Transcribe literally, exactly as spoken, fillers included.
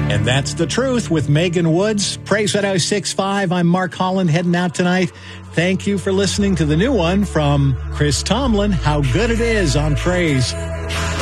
And that's the truth with Megan Woods. Praise one oh six point five. I'm Mark Holland heading out tonight. Thank you for listening to the new one from Chris Tomlin, How Good It Is on Praise.